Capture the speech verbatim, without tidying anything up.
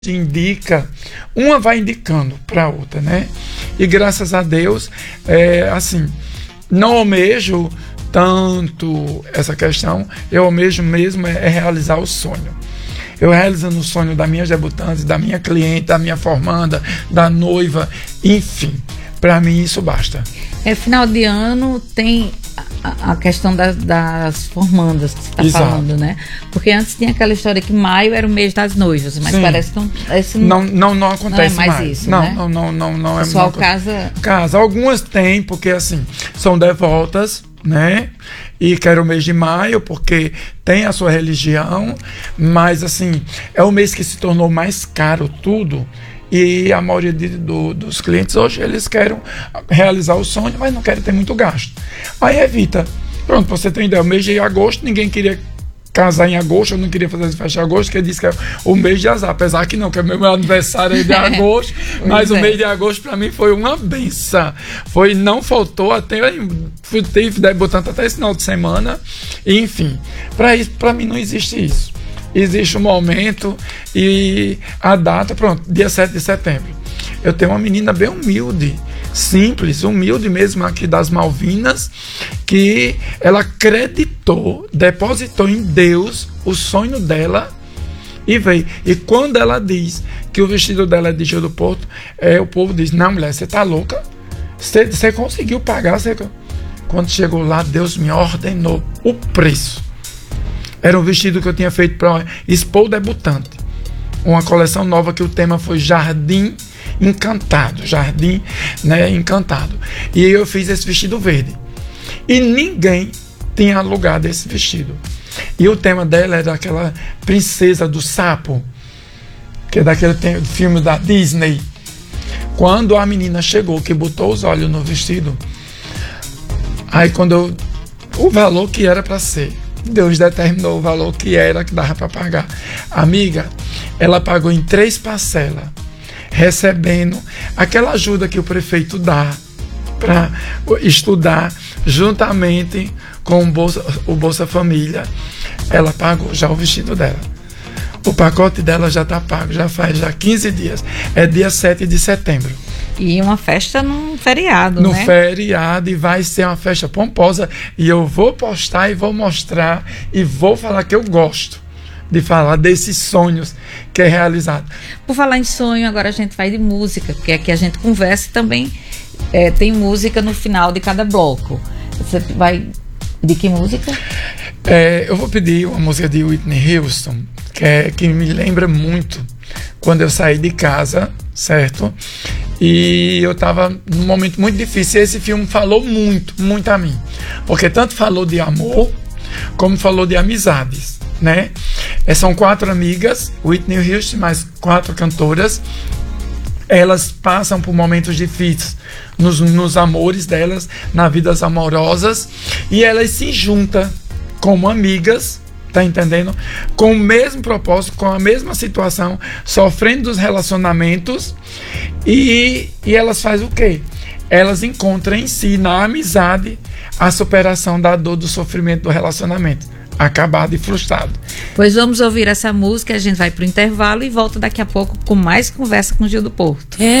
indica, uma vai indicando para a outra, né? E graças a Deus, é, assim, não almejo tanto essa questão, eu almejo mesmo é, é realizar o sonho. Eu realizando o sonho da minha debutante, da minha cliente, da minha formanda, da noiva, enfim, para mim isso basta. É, final de ano tem a, a questão das, das formandas que você está falando, né? Porque antes tinha aquela história que maio era o mês das noivas, mas Sim. parece que não, esse não, não, não acontece não é mais, mais. isso, não, né? não, não, não, não é. O pessoal não, casa... Casa. Algumas tem, porque assim, são devotas, né? E quero o mês de maio, porque tem a sua religião, mas assim, é o mês que se tornou mais caro tudo. E a maioria de, do, dos clientes hoje, eles querem realizar o sonho, mas não querem ter muito gasto. Aí evita. Pronto, pra você ter ideia, o mês de agosto, ninguém queria casar em agosto, eu não queria fazer essa festa em agosto, porque disse que é o mês de azar. Apesar que não, que é meu aniversário é de agosto, mas é. o mês de agosto para mim foi uma benção. Foi, não faltou, até fui debutante até esse final de semana, e, enfim. Para isso, para mim não existe isso. Existe um momento e a data, pronto, dia sete de setembro. Eu tenho uma menina bem humilde, simples, humilde mesmo aqui das Malvinas, que ela acreditou, depositou em Deus o sonho dela e veio. E quando ela diz que o vestido dela é de Gil do Porto, é, o povo diz, não, mulher, você tá louca? Você, você conseguiu pagar? Você... Quando chegou lá, Deus me ordenou o preço. Era um vestido que eu tinha feito para expor o debutante. Uma coleção nova que o tema foi Jardim Encantado. Jardim, né, Encantado. E eu fiz esse vestido verde. E ninguém tinha alugado esse vestido. E o tema dela era aquela princesa do sapo, que é daquele filme da Disney. Quando a menina chegou, que botou os olhos no vestido, aí quando eu... O valor que era para ser... Deus determinou o valor que era, que dava para pagar. Amiga, ela pagou em três parcelas, recebendo aquela ajuda que o prefeito dá para estudar, juntamente com o Bolsa, o Bolsa Família. Ela pagou já o vestido dela. O pacote dela já está pago, já faz já quinze dias. É dia sete de setembro. E uma festa num feriado, no né? No feriado, e vai ser uma festa pomposa. E eu vou postar e vou mostrar e vou falar que eu gosto de falar desses sonhos que é realizado. Por falar em sonho, agora a gente vai de música, porque aqui a gente conversa e também é, tem música no final de cada bloco. Você vai de que música? É, eu vou pedir uma música de Whitney Houston, que, é, que me lembra muito quando eu saí de casa, certo? E eu estava num momento muito difícil. E esse filme falou muito, muito a mim. Porque tanto falou de amor, como falou de amizades, né? É, são quatro amigas, Whitney Houston, mais quatro cantoras. Elas passam por momentos difíceis nos, nos amores delas, nas vidas amorosas. E elas se juntam como amigas, tá entendendo? Com o mesmo propósito, com a mesma situação, sofrendo dos relacionamentos, e, e elas fazem o quê? Elas encontram em si, na amizade, a superação da dor, do sofrimento do relacionamento, acabado e frustrado. Pois vamos ouvir essa música, a gente vai pro intervalo e volta daqui a pouco com mais conversa com Gil do Porto. É.